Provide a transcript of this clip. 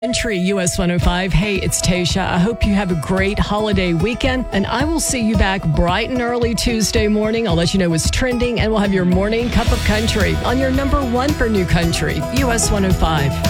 Country US 105. Hey, it's Tasha. I hope you have a great holiday weekend, and I will see you back bright and early Tuesday morning. I'll let you know what's trending, and we'll have your morning cup of country on your number one for new country, US 105.